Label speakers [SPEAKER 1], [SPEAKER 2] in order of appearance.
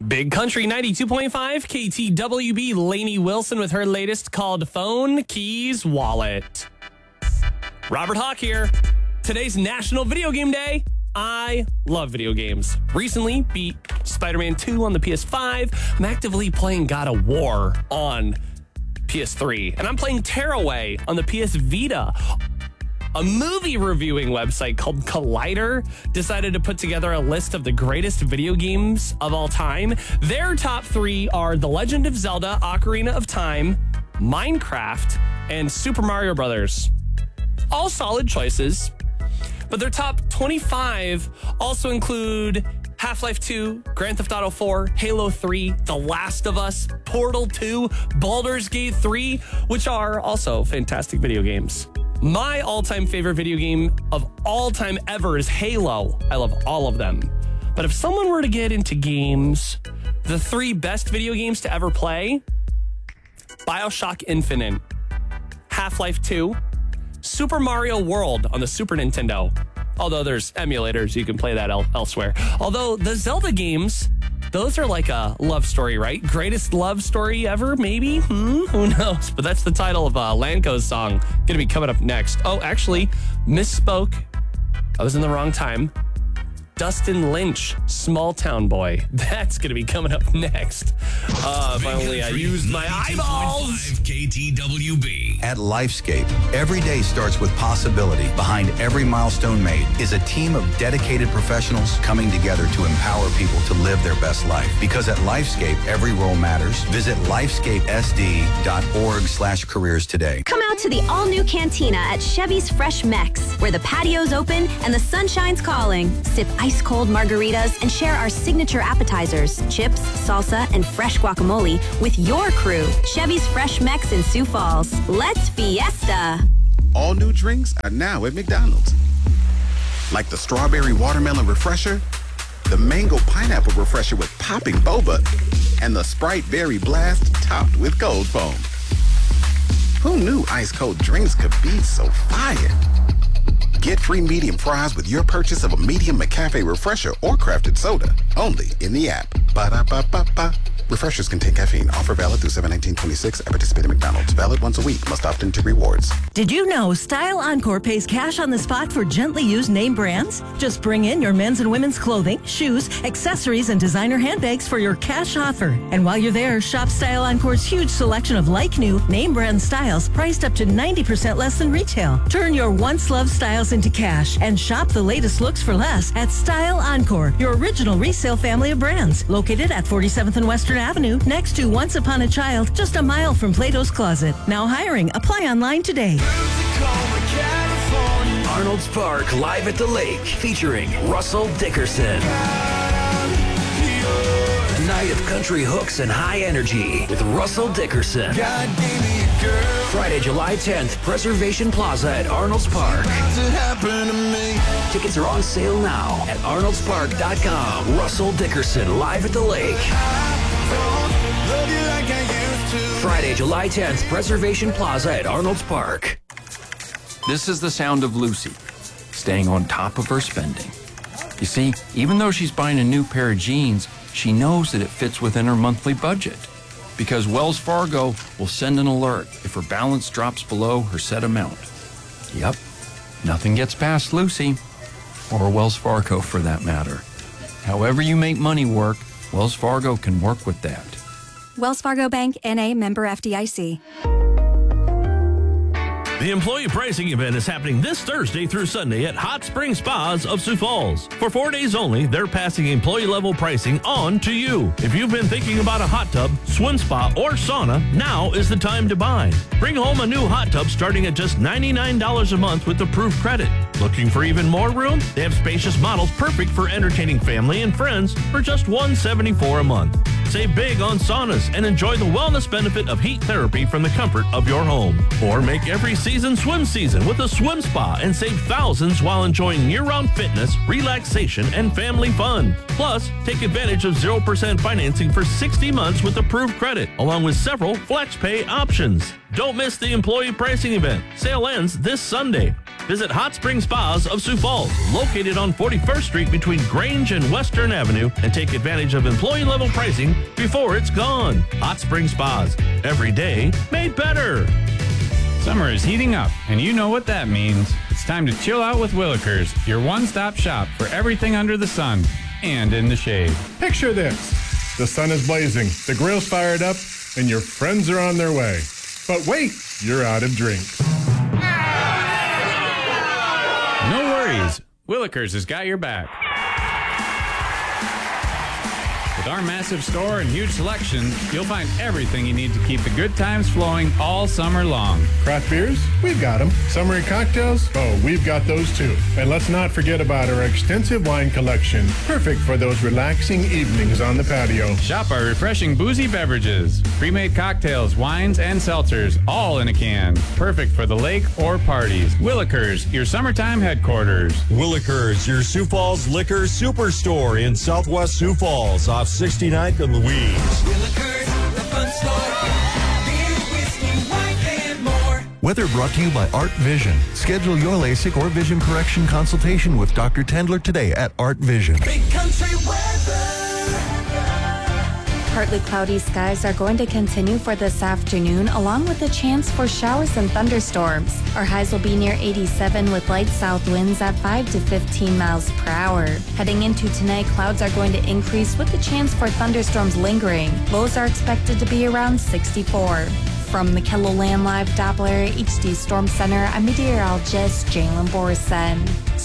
[SPEAKER 1] Big Country 92.5, KTWB, Lainey Wilson with her latest called Phone Keys Wallet. Robert Hawk here. Today's National Video Game Day. I love video games. Recently beat Spider-Man 2 on the PS5. I'm actively playing God of War on PS3. And I'm playing Tearaway on the PS Vita. A movie reviewing website called Collider decided to put together a list of the greatest video games of all time. Their top 3 are The Legend of Zelda, Ocarina of Time, Minecraft, and Super Mario Brothers. All solid choices, but their top 25 also include Half-Life 2, Grand Theft Auto 4, Halo 3, The Last of Us, Portal 2, Baldur's Gate 3, which are also fantastic video games. My all-time favorite video game of all time ever is Halo. I love all of them. But if someone were to get into games, the 3 best video games to ever play, BioShock Infinite, Half-Life 2, Super Mario World on the Super Nintendo. Although there's emulators, you can play that elsewhere. Although the Zelda games, those are like a love story, right? Greatest love story ever, maybe? Who knows? But that's the title of Lanco's song. Gonna be coming up next. Oh, actually, misspoke. I was in the wrong time. Dustin Lynch, Small Town Boy. That's going to be coming up next. If only I used my eyeballs.
[SPEAKER 2] KTWB. At Lifescape, every day starts with possibility. Behind every milestone made is a team of dedicated professionals coming together to empower people to live their best life. Because at Lifescape, every role matters. Visit lifescapesd.org/careers today.
[SPEAKER 3] Come out to the all-new Cantina at Chevy's Fresh Mex, where the patio's open and the sunshine's calling. Sip ice-cold margaritas and share our signature appetizers, chips, salsa, and fresh guacamole with your crew. Chevy's Fresh Mex in Sioux Falls. Let's fiesta!
[SPEAKER 4] All new drinks are now at McDonald's. Like the strawberry watermelon refresher, the mango pineapple refresher with popping boba, and the Sprite berry blast topped with cold foam. Who knew ice-cold drinks could be so fire? Get free medium fries with your purchase of a medium McCafe refresher or crafted soda. Only in the app. Ba-da-ba-ba-ba. Refreshers contain caffeine. Offer valid through 7/19/26 at participating McDonald's. Valid once a week. Must opt into rewards.
[SPEAKER 5] Did you know Style Encore pays cash on the spot for gently used name brands? Just bring in your men's and women's clothing, shoes, accessories, and designer handbags for your cash offer. And while you're there, shop Style Encore's huge selection of like-new, name brand styles priced up to 90% less than retail. Turn your once-loved styles into cash and shop the latest looks for less at Style Encore, your original resale family of brands. Located at 47th and Western Avenue, next to Once Upon a Child, just a mile from Plato's Closet. Now hiring. Apply online today.
[SPEAKER 6] Arnold's Park Live at the Lake, featuring Russell Dickerson. Night of country hooks and high energy with Russell Dickerson. Friday, July 10th, Preservation Plaza at Arnold's Park. Tickets are on sale now at arnoldspark.com. Russell Dickerson live at the lake. Friday, July 10th, Preservation Plaza at Arnold's Park.
[SPEAKER 7] This is the sound of Lucy, staying on top of her spending. You see, even though she's buying a new pair of jeans, she knows that it fits within her monthly budget. Because Wells Fargo will send an alert if her balance drops below her set amount. Yep, nothing gets past Lucy, or Wells Fargo for that matter. However you make money work, Wells Fargo can work with that.
[SPEAKER 8] Wells Fargo Bank, N.A., member FDIC.
[SPEAKER 9] The employee pricing event is happening this Thursday through Sunday at Hot Spring Spas of Sioux Falls. For 4 days only, they're passing employee-level pricing on to you. If you've been thinking about a hot tub, swim spa, or sauna, now is the time to buy. Bring home a new hot tub starting at just $99 a month with approved credit. Looking for even more room? They have spacious models perfect for entertaining family and friends for just $174 a month. Save big on saunas and enjoy the wellness benefit of heat therapy from the comfort of your home. Or make every season swim season with a swim spa and save thousands while enjoying year-round fitness, relaxation, and family fun. Plus, take advantage of 0% financing for 60 months with approved credit, along with several flex pay options. Don't miss the employee pricing event. Sale ends this Sunday. Visit Hot Spring Spas of Sioux Falls, located on 41st Street between Grange and Western Avenue, and take advantage of employee-level pricing before it's gone. Hot Spring Spas, every day made better.
[SPEAKER 10] Summer is heating up, and you know what that means. It's time to chill out with Willikers, your one-stop shop for everything under the sun and in the shade.
[SPEAKER 11] Picture this. The sun is blazing, the grill's fired up, and your friends are on their way. But wait, you're out of drinks.
[SPEAKER 10] No worries. Willikers has got your back. With our massive store and huge selection, you'll find everything you need to keep the good times flowing all summer long.
[SPEAKER 11] Craft beers? We've got them. Summery cocktails? Oh, we've got those too. And let's not forget about our extensive wine collection. Perfect for those relaxing evenings on the patio.
[SPEAKER 10] Shop our refreshing boozy beverages. Pre-made cocktails, wines, and seltzers, all in a can. Perfect for the lake or parties. Willikers, your summertime headquarters.
[SPEAKER 12] Willikers, your Sioux Falls liquor superstore in Southwest Sioux Falls off 69th and Louise.
[SPEAKER 13] Willikers, the fun store. Beer, whiskey, wine, and more.
[SPEAKER 14] Weather brought to you by Art Vision. Schedule your LASIK or vision correction consultation with Dr. Tendler today at Art Vision.
[SPEAKER 13] Big country weather.
[SPEAKER 15] Partly cloudy skies are going to continue for this afternoon, along with a chance for showers and thunderstorms. Our highs will be near 87 with light south winds at 5 to 15 miles per hour. Heading into tonight, clouds are going to increase with the chance for thunderstorms lingering. Lows are expected to be around 64. From the KELOLAND Live Doppler HD Storm Center, I'm meteorologist Jalen Borson.